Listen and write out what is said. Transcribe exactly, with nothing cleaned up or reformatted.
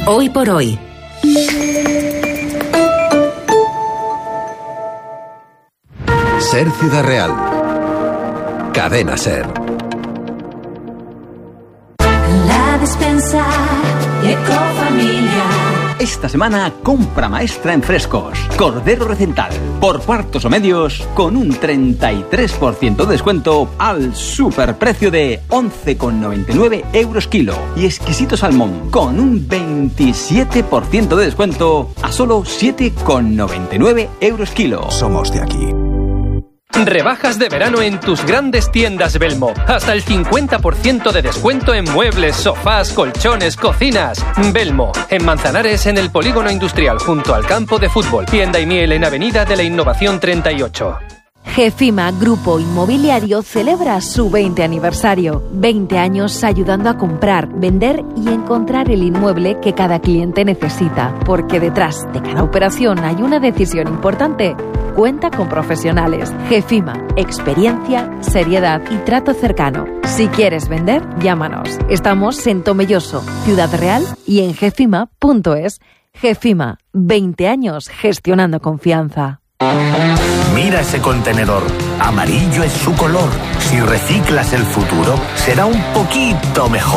Hoy por hoy. Ser Ciudad Real. Cadena Ser. La Despensa Ecofamilia. Esta semana, compra maestra en frescos. Cordero Recental, por cuartos o medios, con un treinta y tres por ciento de descuento al superprecio de once con noventa y nueve euros kilo. Y exquisito salmón, con un veintisiete por ciento de descuento a solo siete con noventa y nueve euros kilo. Somos de aquí. Rebajas de verano en tus grandes tiendas Belmo. Hasta el cincuenta por ciento de descuento en muebles, sofás, colchones, cocinas. Belmo, en Manzanares, en el Polígono Industrial, junto al campo de fútbol. Tienda y miel en Avenida de la Innovación treinta y ocho. GEFIMA Grupo Inmobiliario celebra su veinte aniversario. veinte años ayudando a comprar, vender y encontrar el inmueble que cada cliente necesita. Porque detrás de cada operación hay una decisión importante. Cuenta con profesionales. GEFIMA, experiencia, seriedad y trato cercano. Si quieres vender, llámanos. Estamos en Tomelloso, Ciudad Real y en gefima punto es. GEFIMA, veinte años gestionando confianza. Mira ese contenedor. Amarillo es su color. Si reciclas el futuro, será un poquito mejor.